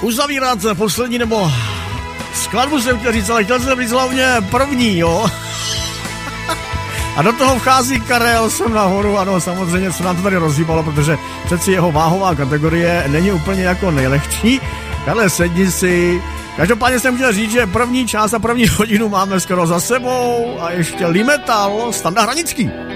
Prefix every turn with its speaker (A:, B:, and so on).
A: uzavírat poslední, nebo skladbu jsem chtěl říct, ale chtěl jsem říct hlavně první, jo. A do toho vchází Karel sem nahoru, ano, samozřejmě se nám to tady rozhýbalo, protože přeci jeho váhová kategorie není úplně jako nejlehčí. Karle, sedni si. Každopádně jsem chtěl říct, že první část a první hodinu máme skoro za sebou a ještě Limetal, Standa Hranický.